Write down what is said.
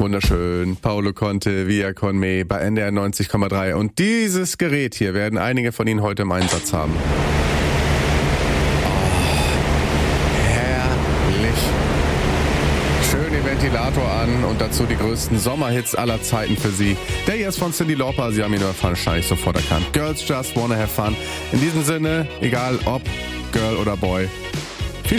Wunderschön. Paolo Conte, Via con me bei NDR 90,3. Und dieses Gerät hier werden einige von Ihnen heute im Einsatz haben. Herrlich. Schön den Ventilator an und dazu die größten Sommerhits aller Zeiten für Sie. Der hier ist von Cyndi Lauper, Sie haben ihn wahrscheinlich sofort erkannt. Girls Just Wanna Have Fun. In diesem Sinne, egal ob Girl oder Boy,